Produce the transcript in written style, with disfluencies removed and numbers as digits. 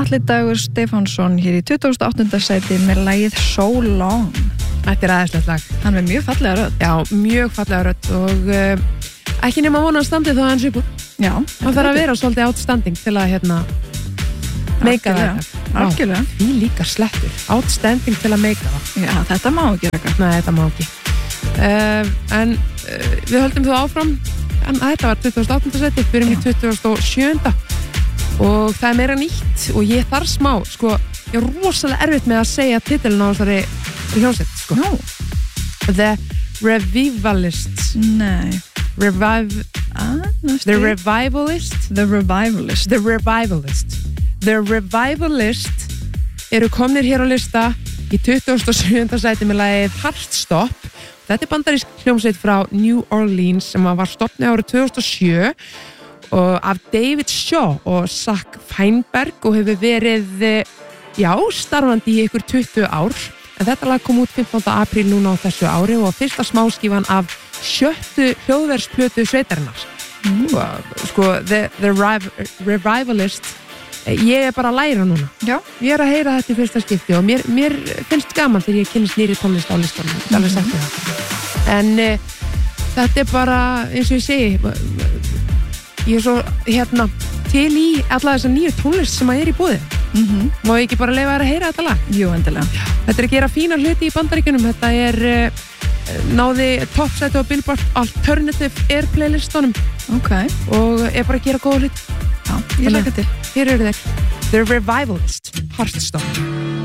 Atli Dagur Stefánsson hér í 28. sæti með lagið So Long. Þetta aðeinslegt lag. Hann er mjög fallega rödd. Já, mjög fallega rödd og ekki nema vona að standi þá hans upp úr. Já. Það þarf að vera svolítið outstanding til að meika það. Algjörlega. Því líka slettur. Outstanding til að meika það. Já, þetta má ekki raka. Nei, þetta má ekki. En við höldum þú áfram. En þetta var 28. seti, fyrir mig 27. Og það er meira nýtt og ég þarf smá, sko, ég er rosalega erfitt með að segja titilin á þessari hljómsveit, sko. No. The Revivalists. Nei. The Revivalist. The Revivalist. The Revivalist. The Revivalist eru komnir hér á lista í 27. sæti með lagið Heartstop. Þetta er bandarísk hljómsveit frá New Orleans sem var stofnuð árið 2007 og af David Shaw og Zach Feinberg og hefur verið, starfandi í ykkur 20 ár. En þetta lag kom út 15. apríl núna á þessu ári og fyrsta smáskífan af 7. hljóðversplötu sveitarinnar. Sko, The Revivalist, ég er bara að læra núna. Já. Ég er að heyra þetta í fyrsta skipti og mér finnst gaman þegar ég kynnist nýri tónlist á listanum. Það er alveg sagt það. En þetta er bara, eins og ég segi, ég er svo til í alla þessa nýju tónlist sem að er í boði. Má ég ekki bara leyfa þér að heyra þetta lag? Jú, endilega. Þetta er að gera fína hluti í Bandaríkjunum. Þetta er náði toppsæti á Billboard Alternative Air playlistunum. Ok. Og er bara að gera góða hluti. Já, ég laka til. Hér eru þeir. The Revivalist, Heartstop.